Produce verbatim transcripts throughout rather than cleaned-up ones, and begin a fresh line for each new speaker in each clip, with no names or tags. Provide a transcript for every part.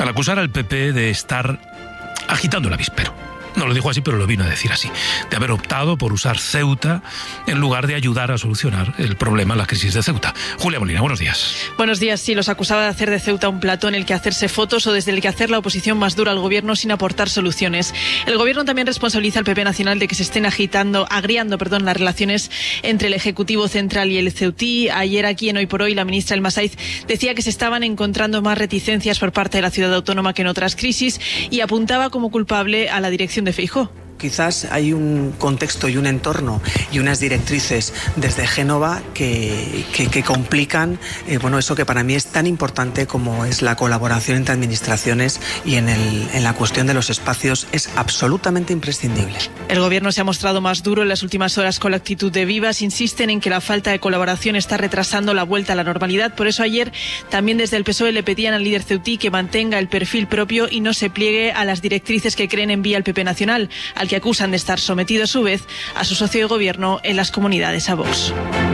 al acusar al P P de estar agitando el avispero. No lo dijo así, pero lo vino a decir así, de haber optado por usar Ceuta en lugar de ayudar a solucionar el problema, la crisis de Ceuta. Julia Molina, buenos días.
Buenos días. Sí, los acusaba de hacer de Ceuta un plató en el que hacerse fotos o desde el que hacer la oposición más dura al gobierno sin aportar soluciones. El gobierno también responsabiliza al P P nacional de que se estén agitando, agriando, perdón, las relaciones entre el Ejecutivo Central y el Ceutí. Ayer aquí en Hoy por Hoy la ministra El Masaiz decía que se estaban encontrando más reticencias por parte de la ciudad autónoma que en otras crisis y apuntaba como culpable a la dirección de Feijóo.
Quizás hay un contexto y un entorno y unas directrices desde Génova que, que, que complican eh, bueno, eso que para mí es tan importante como es la colaboración entre administraciones y en, el, en la cuestión de los espacios es absolutamente imprescindible.
El gobierno se ha mostrado más duro en las últimas horas con la actitud de Vivas. Insisten en que la falta de colaboración está retrasando la vuelta a la normalidad. Por eso ayer también desde el P S O E le pedían al líder ceutí que mantenga el perfil propio y no se pliegue a las directrices que creen envía el P P nacional, al que acusan de estar sometido a su vez a su socio de gobierno en las comunidades, a Vox.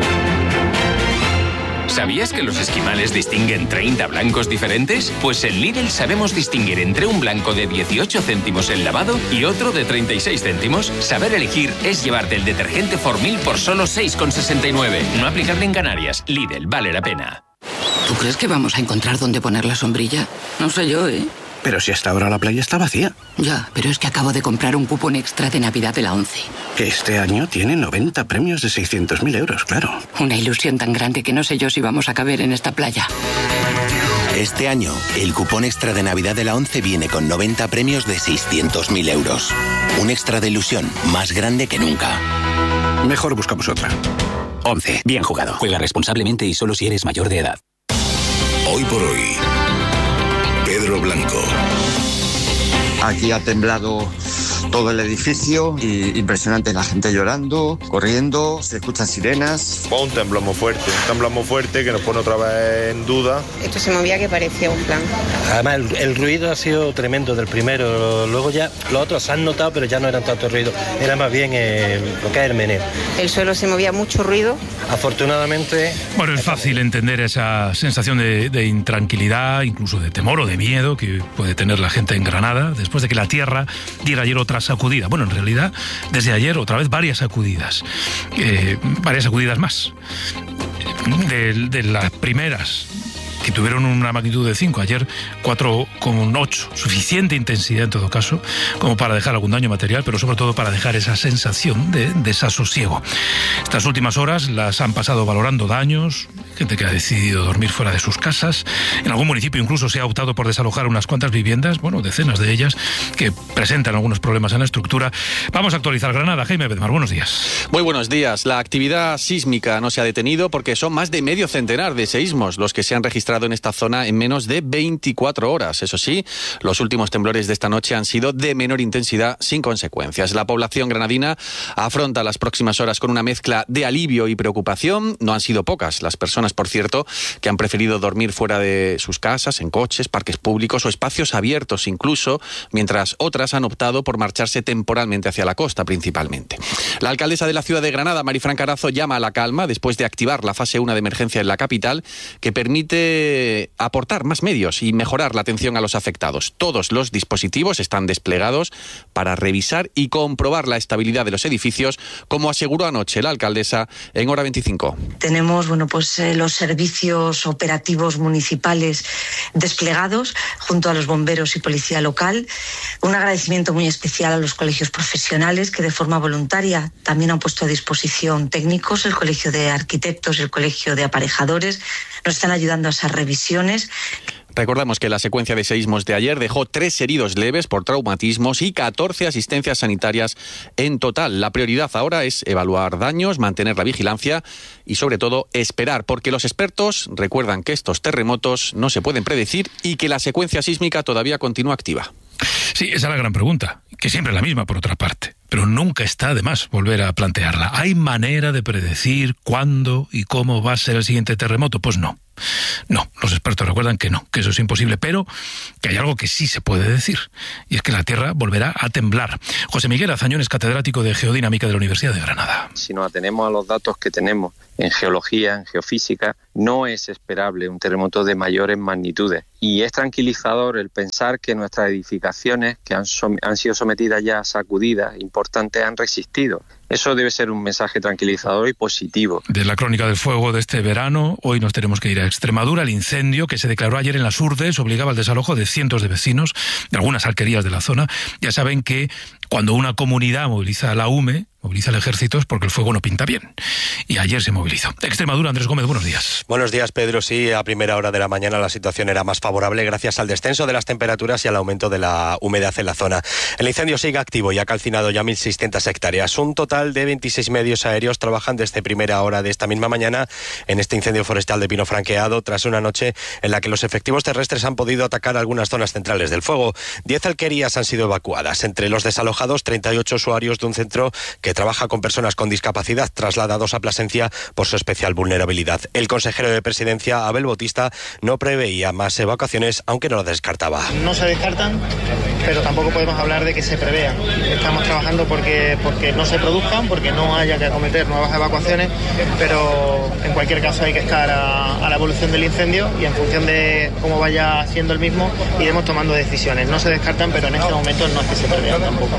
¿Sabías que los esquimales distinguen treinta blancos diferentes? Pues en Lidl sabemos distinguir entre un blanco de dieciocho céntimos el lavado y otro de treinta y seis céntimos. Saber elegir es llevarte el detergente Formil por solo seis con sesenta y nueve. No aplicable en Canarias. Lidl, vale la pena.
¿Tú crees que vamos a encontrar dónde poner la sombrilla? No sé yo, ¿eh?
Pero si hasta ahora la playa está vacía.
Ya, pero es que acabo de comprar un cupón extra de Navidad de la ONCE.
Que este año tiene noventa premios de seiscientos mil euros, claro.
Una ilusión tan grande que no sé yo si vamos a caber en esta playa.
Este año, el cupón extra de Navidad de la ONCE viene con noventa premios de seiscientos mil euros. Un extra de ilusión más grande que nunca.
Mejor buscamos otra.
ONCE, bien jugado.
Juega responsablemente y solo si eres mayor de edad.
Hoy por hoy, Pedro Blanco.
Aquí ha temblado todo el edificio y impresionante, la gente llorando, corriendo, se escuchan sirenas.
Un temblor muy fuerte, un temblor muy fuerte que nos pone otra vez en duda.
Esto se movía que parecía un plan.
Además el, el ruido ha sido tremendo del primero, luego ya los otros se han notado pero ya no eran tanto ruido, era más bien eh, lo que es el meneo.
El suelo se movía mucho ruido.
Afortunadamente...
Bueno, es fácil entender esa sensación de, de intranquilidad, incluso de temor o de miedo que puede tener la gente en Granada después de que la tierra diera ayer otra sacudida. Bueno, en realidad, desde ayer otra vez varias sacudidas. Eh, varias sacudidas más. De, de las primeras, que tuvieron una magnitud de cinco, ayer cuatro coma ocho, suficiente intensidad en todo caso, como para dejar algún daño material, pero sobre todo para dejar esa sensación de desasosiego. Estas últimas horas las han pasado valorando daños, gente que ha decidido dormir fuera de sus casas, en algún municipio incluso se ha optado por desalojar unas cuantas viviendas, bueno, decenas de ellas, que presentan algunos problemas en la estructura. Vamos a actualizar Granada. Jaime Bedmar, buenos días.
Muy buenos días. La actividad sísmica no se ha detenido porque son más de medio centenar de seísmos los que se han registrado en esta zona en menos de veinticuatro horas. Eso sí, los últimos temblores de esta noche han sido de menor intensidad sin consecuencias. La población granadina afronta las próximas horas con una mezcla de alivio y preocupación. No han sido pocas las personas, por cierto, que han preferido dormir fuera de sus casas, en coches, parques públicos o espacios abiertos incluso, mientras otras han optado por marcharse temporalmente hacia la costa principalmente. La alcaldesa de la ciudad de Granada, Marifran Carazo, llama a la calma después de activar la fase uno de emergencia en la capital, que permite aportar más medios y mejorar la atención a los afectados. Todos los dispositivos están desplegados para revisar y comprobar la estabilidad de los edificios, como aseguró anoche la alcaldesa en Hora veinticinco.
Tenemos, bueno, pues eh, los servicios operativos municipales desplegados junto a los bomberos y policía local. Un agradecimiento muy especial a los colegios profesionales que de forma voluntaria también han puesto a disposición técnicos, el Colegio de Arquitectos y el Colegio de Aparejadores. Nos están ayudando a esas revisiones.
Recordamos que la secuencia de seísmos de ayer dejó tres heridos leves por traumatismos y catorce asistencias sanitarias en total. La prioridad ahora es evaluar daños, mantener la vigilancia y sobre todo esperar, porque los expertos recuerdan que estos terremotos no se pueden predecir y que la secuencia sísmica todavía continúa activa.
Sí, esa es la gran pregunta, que siempre es la misma por otra parte, pero nunca está de más volver a plantearla. ¿Hay manera de predecir cuándo y cómo va a ser el siguiente terremoto? Pues no. No, los expertos recuerdan que no, que eso es imposible, pero que hay algo que sí se puede decir, y es que la Tierra volverá a temblar. José Miguel Azañón es catedrático de Geodinámica de la Universidad de Granada.
Si nos atenemos a los datos que tenemos en geología, en geofísica, no es esperable un terremoto de mayores magnitudes. Y es tranquilizador el pensar que nuestras edificaciones, que han, som- han sido sometidas ya a sacudidas importantes, han resistido. Eso debe ser un mensaje tranquilizador y positivo.
De la crónica del fuego de este verano, hoy nos tenemos que ir a Extremadura. El incendio que se declaró ayer en las Urdes obligaba al desalojo de cientos de vecinos de algunas alquerías de la zona. Ya saben que cuando una comunidad moviliza a la U M E, moviliza al ejército, es porque el fuego no pinta bien. Y ayer se movilizó. Extremadura, Andrés Gómez, buenos días.
Buenos días, Pedro. Sí, a primera hora de la mañana la situación era más favorable gracias al descenso de las temperaturas y al aumento de la humedad en la zona. El incendio sigue activo y ha calcinado ya mil seiscientas hectáreas. Un total de veintiséis medios aéreos trabajan desde primera hora de esta misma mañana en este incendio forestal de pino franqueado, tras una noche en la que los efectivos terrestres han podido atacar algunas zonas centrales del fuego. Diez alquerías han sido evacuadas. Entre los desalojados, treinta y ocho usuarios de un centro que trabaja con personas con discapacidad, trasladados a Plasencia por su especial vulnerabilidad. El consejero de Presidencia, Abel Bautista, no preveía más evacuaciones, aunque no lo descartaba.
No se descartan, pero tampoco podemos hablar de que se prevean. Estamos trabajando porque, porque no se produzcan, porque no haya que acometer nuevas evacuaciones, pero en cualquier caso hay que estar a, a la evolución del incendio y en función de cómo vaya siendo el mismo iremos tomando decisiones. No se descartan, pero en este momento no es que se prevean tampoco.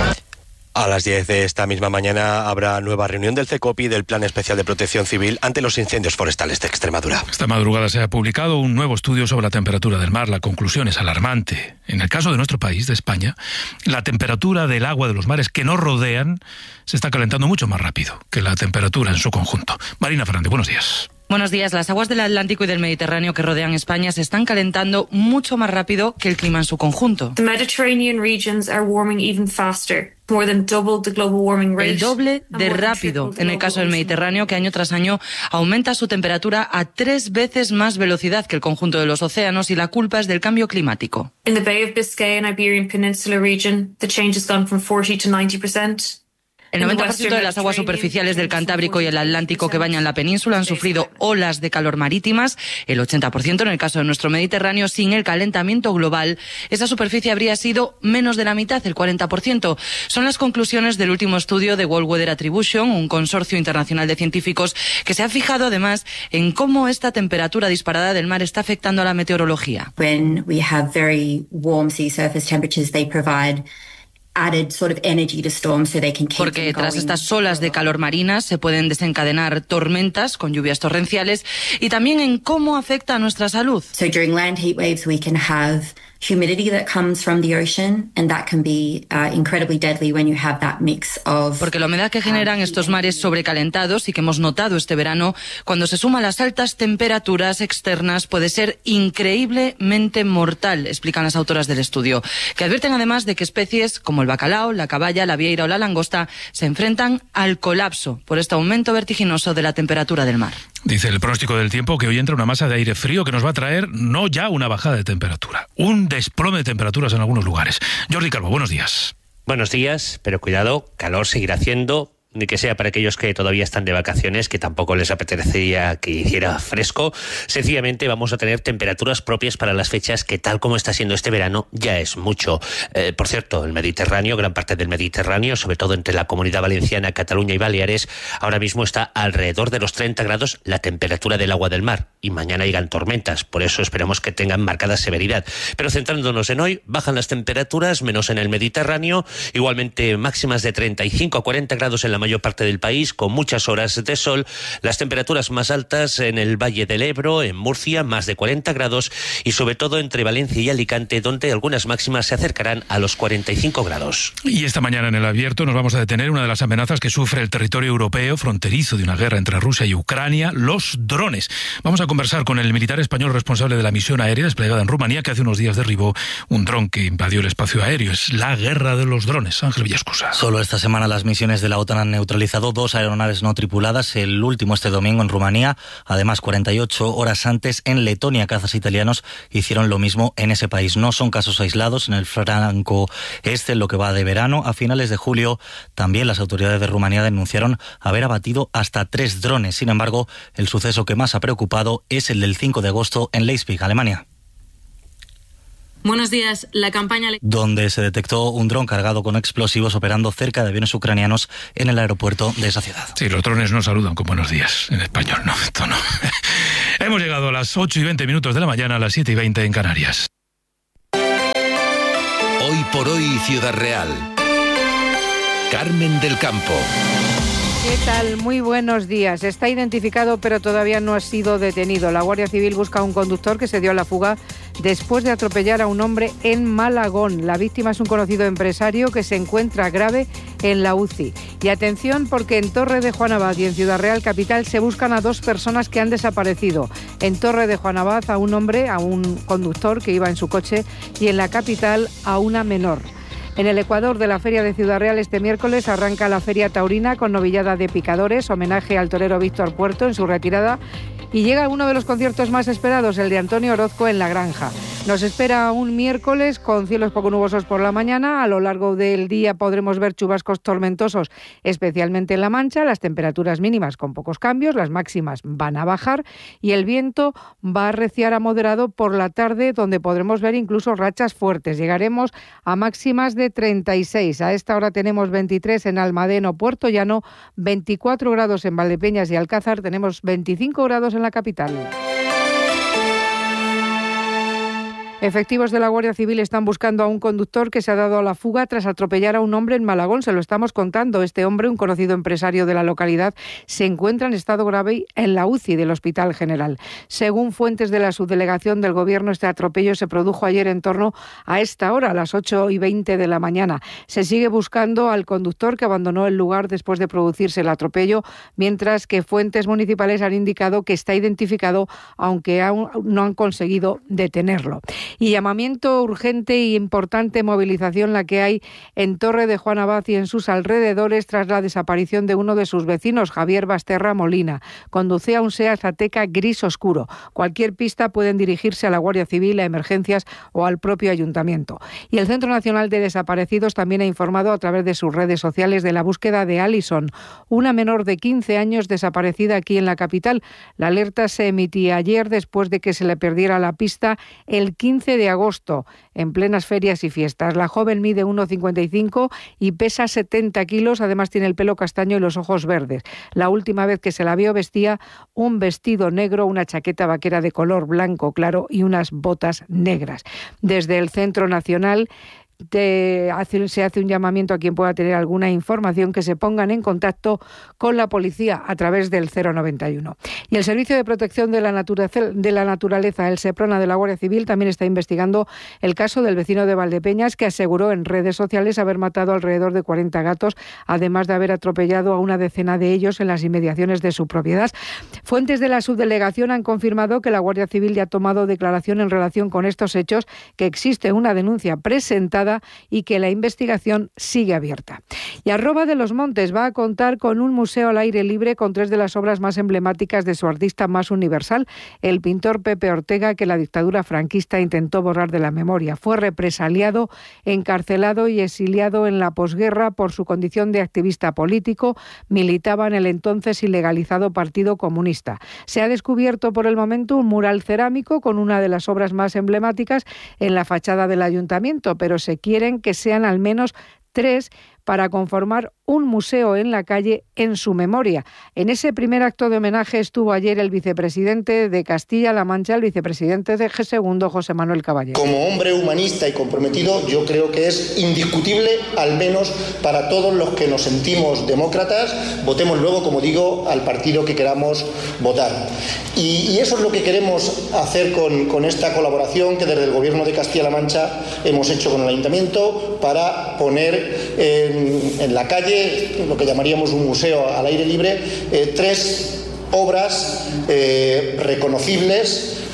A las diez de esta misma mañana habrá nueva reunión del CECOPI del Plan Especial de Protección Civil ante los incendios forestales de Extremadura.
Esta madrugada se ha publicado un nuevo estudio sobre la temperatura del mar. La conclusión es alarmante. En el caso de nuestro país, de España, la temperatura del agua de los mares que nos rodean se está calentando mucho más rápido que la temperatura en su conjunto. Marina Fernández, buenos días.
Buenos días. Las aguas del Atlántico y del Mediterráneo que rodean España se están calentando mucho más rápido que el clima en su conjunto.
The Mediterranean regions are warming even faster. More than double the global warming rate.
El doble de rápido en el caso del Mediterráneo, que año tras año aumenta su temperatura a tres veces más velocidad que el conjunto de los océanos, y la culpa es del cambio climático.
In the Bay of Biscay and Iberian Peninsula region, the change has gone from forty to ninety percent.
El noventa por ciento de las aguas superficiales del Cantábrico y el Atlántico que bañan la península han sufrido olas de calor marítimas. El ochenta por ciento en el caso de nuestro Mediterráneo. Sin el calentamiento global, esa superficie habría sido menos de la mitad, el cuarenta por ciento. Son las conclusiones del último estudio de World Weather Attribution, un consorcio internacional de científicos que se ha fijado además en cómo esta temperatura disparada del mar está afectando a la meteorología.
When we have very warm sea surface temperatures, they provide added sort of energy to storms so they can keep
Porque tras estas olas de calor marinas se pueden desencadenar tormentas con lluvias torrenciales, y también en cómo afecta a nuestra salud.
So during land heat waves we can have humidity that comes from the ocean, and that can be uh, incredibly deadly when you have that mix of...
Porque la humedad que generan estos mares sobrecalentados y que hemos notado este verano, cuando se suma a las altas temperaturas externas, puede ser increíblemente mortal, explican las autoras del estudio, que advierten además de que especies como el bacalao, la caballa, la vieira o la langosta se enfrentan al colapso por este aumento vertiginoso de la temperatura del mar.
Dice el pronóstico del tiempo que hoy entra una masa de aire frío que nos va a traer no ya una bajada de temperatura, un desplome de temperaturas en algunos lugares. Jordi Calvo, buenos días.
Buenos días, pero cuidado, calor seguirá haciendo, ni que sea para aquellos que todavía están de vacaciones, que tampoco les apetecería que hiciera fresco. Sencillamente vamos a tener temperaturas propias para las fechas que, tal como está siendo este verano, ya es mucho. Eh, por cierto, el Mediterráneo, gran parte del Mediterráneo, sobre todo entre la Comunidad Valenciana, Cataluña y Baleares, ahora mismo está alrededor de los treinta grados la temperatura del agua del mar. Y mañana llegan tormentas, por eso esperemos que tengan marcada severidad. Pero centrándonos en hoy, bajan las temperaturas, menos en el Mediterráneo, igualmente máximas de treinta y cinco a cuarenta grados en la mayor parte del país, con muchas horas de sol. Las temperaturas más altas en el Valle del Ebro, en Murcia, más de cuarenta grados, y sobre todo entre Valencia y Alicante, donde algunas máximas se acercarán a los cuarenta y cinco grados.
Y esta mañana en El Abierto nos vamos a detener una de las amenazas que sufre el territorio europeo fronterizo de una guerra entre Rusia y Ucrania, los drones. Vamos a conversar con el militar español responsable de la misión aérea desplegada en Rumanía, que hace unos días derribó un dron que invadió el espacio aéreo. Es la guerra de los drones. Ángel Villascusa.
Solo esta semana las misiones de la OTAN han
neutralizado dos aeronaves no tripuladas, el último este domingo en Rumanía. Además, cuarenta y ocho horas antes en Letonia, cazas italianos hicieron lo mismo en ese país. No son casos aislados en el franco este, en lo que va de verano. A finales de julio, también las autoridades de Rumanía denunciaron haber abatido hasta tres drones. Sin embargo, el suceso que más ha preocupado es el del cinco de agosto en Leipzig, Alemania.
Buenos días. La campaña...
donde se detectó un dron cargado con explosivos operando cerca de aviones ucranianos en el aeropuerto de esa ciudad.
Sí, los drones no saludan con buenos días en español, no, esto no. Hemos llegado a las ocho y veinte minutos de la mañana, a las siete y veinte en Canarias.
Hoy por hoy, Ciudad Real. Carmen del Campo.
¿Qué tal? Muy buenos días. Está identificado, pero todavía no ha sido detenido. La Guardia Civil busca a un conductor que se dio a la fuga después de atropellar a un hombre en Malagón. La víctima es un conocido empresario que se encuentra grave en la U C I. Y atención, porque en Torre de Juan Abad y en Ciudad Real Capital se buscan a dos personas que han desaparecido. En Torre de Juan Abad a un hombre, a un conductor que iba en su coche, y en la capital a una menor. En el Ecuador de la Feria de Ciudad Real este miércoles arranca la Feria Taurina con novillada de picadores, homenaje al torero Víctor Puerto en su retirada, y llega uno de los conciertos más esperados, el de Antonio Orozco en La Granja. Nos espera un miércoles con cielos poco nubosos por la mañana. A lo largo del día podremos ver chubascos tormentosos, especialmente en La Mancha. Las temperaturas mínimas con pocos cambios, las máximas van a bajar y el viento va a arreciar a moderado por la tarde, donde podremos ver incluso rachas fuertes. Llegaremos a máximas de treinta y seis. A esta hora tenemos veintitrés en Almadén, Puerto Llano, veinticuatro grados en Valdepeñas y Alcázar, tenemos veinticinco grados en la capital. Efectivos de la Guardia Civil están buscando a un conductor que se ha dado a la fuga tras atropellar a un hombre en Malagón. Se lo estamos contando. Este hombre, un conocido empresario de la localidad, se encuentra en estado grave en la U C I del Hospital General. Según fuentes de la subdelegación del Gobierno, este atropello se produjo ayer en torno a esta hora, a las ocho y veinte de la mañana. Se sigue buscando al conductor que abandonó el lugar después de producirse el atropello, mientras que fuentes municipales han indicado que está identificado, aunque aún no han conseguido detenerlo. Y llamamiento urgente y importante movilización la que hay en Torre de Juan Abad y en sus alrededores tras la desaparición de uno de sus vecinos, Javier Basterra Molina. Conducía un Seat Ateca gris oscuro. Cualquier pista pueden dirigirse a la Guardia Civil, a emergencias o al propio ayuntamiento. Y el Centro Nacional de Desaparecidos también ha informado a través de sus redes sociales de la búsqueda de Alison, una menor de quince años desaparecida aquí en la capital. La alerta se emitía ayer después de que se le perdiera la pista el quince de agosto, en plenas ferias y fiestas. La joven mide uno cincuenta y cinco y pesa setenta kilos, además tiene el pelo castaño y los ojos verdes. La última vez que se la vio vestía un vestido negro, una chaqueta vaquera de color blanco claro y unas botas negras. Desde el Centro Nacional Te hace, se hace un llamamiento a quien pueda tener alguna información que se pongan en contacto con la policía a través del cero noventa y uno. Y el Servicio de Protección de la, Naturaleza, de la Naturaleza, el SEPRONA de la Guardia Civil, también está investigando el caso del vecino de Valdepeñas que aseguró en redes sociales haber matado alrededor de cuarenta gatos, además de haber atropellado a una decena de ellos en las inmediaciones de su propiedad. Fuentes de la subdelegación han confirmado que la Guardia Civil ya ha tomado declaración en relación con estos hechos, que existe una denuncia presentada y que la investigación sigue abierta. Y Arroba de los Montes va a contar con un museo al aire libre con tres de las obras más emblemáticas de su artista más universal, el pintor Pepe Ortega, que la dictadura franquista intentó borrar de la memoria. Fue represaliado, encarcelado y exiliado en la posguerra por su condición de activista político. Militaba en el entonces ilegalizado Partido Comunista. Se ha descubierto por el momento un mural cerámico con una de las obras más emblemáticas en la fachada del ayuntamiento, pero se quieren que sean al menos tres para conformar un museo en la calle en su memoria. En ese primer acto de homenaje estuvo ayer el vicepresidente de Castilla-La Mancha, el vicepresidente de G segundo, José Manuel Caballero.
Como hombre humanista y comprometido, yo creo que es indiscutible, al menos para todos los que nos sentimos demócratas, votemos luego, como digo, al partido que queramos votar. Y, y eso es lo que queremos hacer con, con esta colaboración que desde el Gobierno de Castilla-La Mancha hemos hecho con el Ayuntamiento para poner en, en la calle, lo que llamaríamos un museo al aire libre, eh, tres obras eh, reconocibles.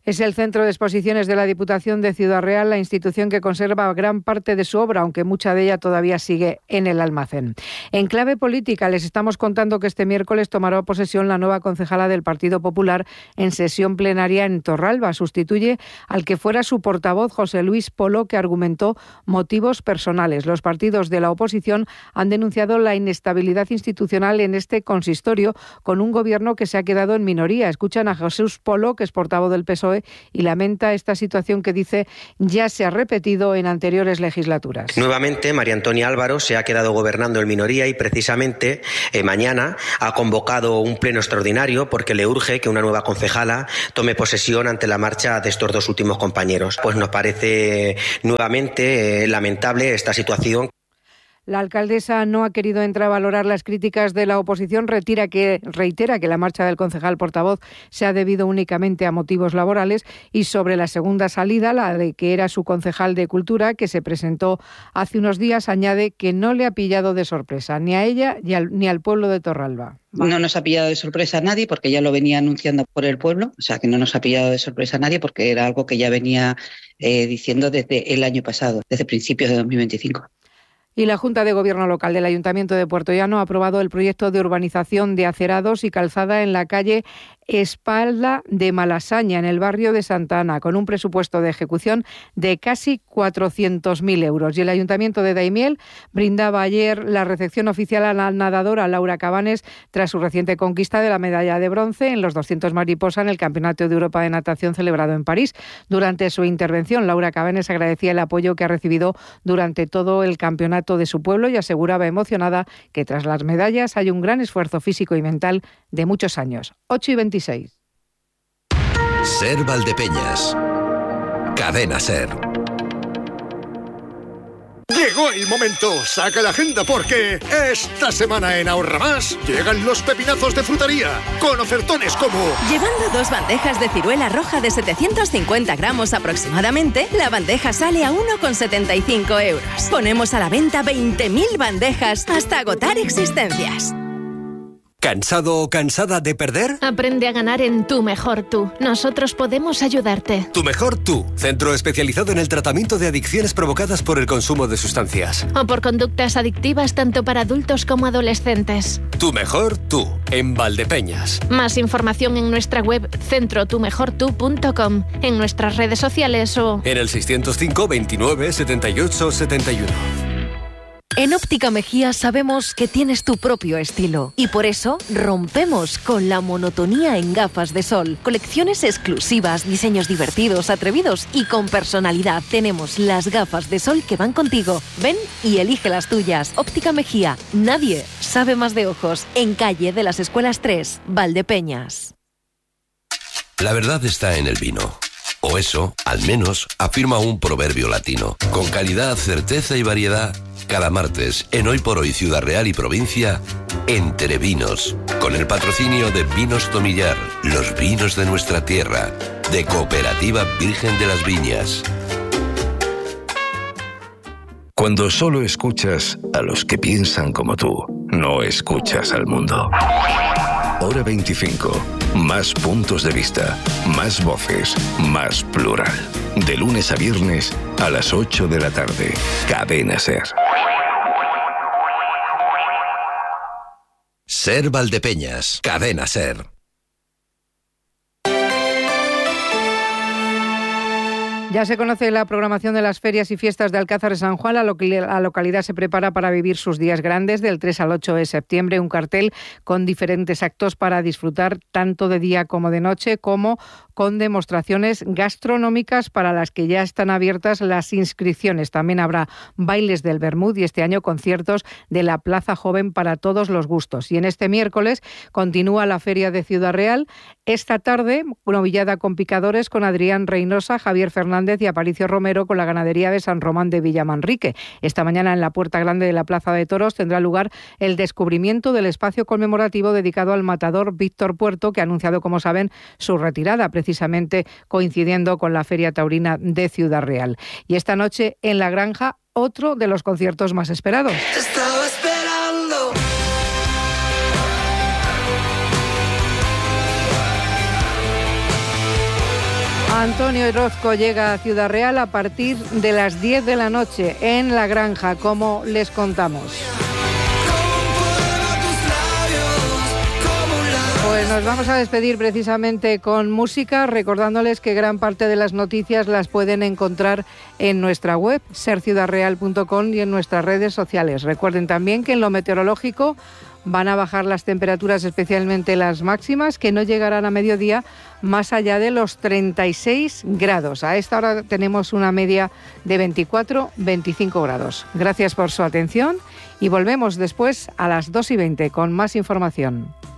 Es el centro de exposiciones de la Diputación de Ciudad Real, la institución que conserva gran parte de su obra, aunque mucha de ella todavía sigue en el almacén. En clave política, les estamos contando que este miércoles tomará posesión la nueva concejala del Partido Popular en sesión plenaria en Torralba. Sustituye al que fuera su portavoz, José Luis Polo, que argumentó motivos personales. Los partidos de la oposición han denunciado la inestabilidad institucional en este consistorio, con un gobierno que se ha quedado en minoría. Escuchan a Jesús Polo, que es portavoz del P S O E, y lamenta esta situación que dice ya se ha repetido en anteriores legislaturas.
Nuevamente, María Antonia Álvaro se ha quedado gobernando en minoría y precisamente eh, mañana ha convocado un pleno extraordinario porque le urge que una nueva concejala tome posesión ante la marcha de estos dos últimos compañeros. Pues nos parece nuevamente eh, lamentable esta situación.
La alcaldesa no ha querido entrar a valorar las críticas de la oposición, retira que, reitera que la marcha del concejal portavoz se ha debido únicamente a motivos laborales, y sobre la segunda salida, la de que era su concejal de Cultura, que se presentó hace unos días, añade que no le ha pillado de sorpresa ni a ella ni al, ni al pueblo de Torralba.
No nos ha pillado de sorpresa a nadie porque ya lo venía anunciando por el pueblo, o sea que no nos ha pillado de sorpresa a nadie porque era algo que ya venía eh, diciendo desde el año pasado, desde principios de dos mil veinticinco.
Y la Junta de Gobierno Local del Ayuntamiento de Puertollano ha aprobado el proyecto de urbanización de acerados y calzada en la calle Espalda de Malasaña, en el barrio de Santa Ana, con un presupuesto de ejecución de casi cuatrocientos mil euros. Y el Ayuntamiento de Daimiel brindaba ayer la recepción oficial a la nadadora Laura Cabanes tras su reciente conquista de la medalla de bronce en los doscientos mariposa en el Campeonato de Europa de Natación celebrado en París. Durante su intervención, Laura Cabanes agradecía el apoyo que ha recibido durante todo el campeonato de su pueblo y aseguraba emocionada que tras las medallas hay un gran esfuerzo físico y mental de muchos años. ocho y veintiséis.
Ser Valdepeñas. Cadena Ser.
Llegó el momento, saca la agenda porque esta semana en Ahorra Más llegan los pepinazos de frutería con ofertones como...
Llevando dos bandejas de ciruela roja de setecientos cincuenta gramos aproximadamente, la bandeja sale a uno con setenta y cinco euros. Ponemos a la venta veinte mil bandejas hasta agotar existencias.
¿Cansado o cansada de perder?
Aprende a ganar en Tu Mejor Tú. Nosotros podemos ayudarte.
Tu Mejor Tú, centro especializado en el tratamiento de adicciones provocadas por el consumo de sustancias.
O por conductas adictivas tanto para adultos como adolescentes.
Tu Mejor Tú, en Valdepeñas.
Más información en nuestra web centro tu mejor tú punto com, en nuestras redes sociales o...
en el seiscientos cinco, veintinueve, setenta y ocho, setenta y uno.
En Óptica Mejía sabemos que tienes tu propio estilo y por eso rompemos con la monotonía en gafas de sol. Colecciones exclusivas, diseños divertidos, atrevidos y con personalidad. Tenemos las gafas de sol que van contigo. Ven y elige las tuyas. Óptica Mejía, nadie sabe más de ojos. En calle de las Escuelas tres, Valdepeñas.
La verdad está en el vino. O eso, al menos, afirma un proverbio latino. Con calidad, certeza y variedad, cada martes, en Hoy por Hoy Ciudad Real y Provincia, Entre Vinos, con el patrocinio de Vinos Tomillar, los vinos de nuestra tierra, de Cooperativa Virgen de las Viñas.
Cuando solo escuchas a los que piensan como tú, no escuchas al mundo. Hora veinticinco. Más puntos de vista, más voces, más plural. De lunes a viernes a las ocho de la tarde. Cadena Ser.
Ser Valdepeñas. Cadena Ser.
Ya se conoce la programación de las ferias y fiestas de Alcázar de San Juan. La, local- la localidad se prepara para vivir sus días grandes del tres al ocho de septiembre. Un cartel con diferentes actos para disfrutar tanto de día como de noche, como con demostraciones gastronómicas para las que ya están abiertas las inscripciones. También habrá bailes del Bermud y este año conciertos de la Plaza Joven para todos los gustos. Y en este miércoles continúa la Feria de Ciudad Real. Esta tarde, novillada con picadores con Adrián Reynosa, Javier Fernández y Aparicio Romero con la ganadería de San Román de Villamanrique. Esta mañana en la Puerta Grande de la Plaza de Toros tendrá lugar el descubrimiento del espacio conmemorativo dedicado al matador Víctor Puerto, que ha anunciado, como saben, su retirada, precisamente coincidiendo con la Feria Taurina de Ciudad Real. Y esta noche en La Granja, otro de los conciertos más esperados.
Estaba esperando.
Antonio Orozco llega a Ciudad Real a partir de las diez de la noche en La Granja, como les contamos. Pues nos vamos a despedir precisamente con música, recordándoles que gran parte de las noticias las pueden encontrar en nuestra web, ser ciudad real punto com, y en nuestras redes sociales. Recuerden también que en lo meteorológico van a bajar las temperaturas, especialmente las máximas, que no llegarán a mediodía más allá de los treinta y seis grados. A esta hora tenemos una media de veinticuatro a veinticinco grados. Gracias por su atención y volvemos después a las dos y veinte con más información.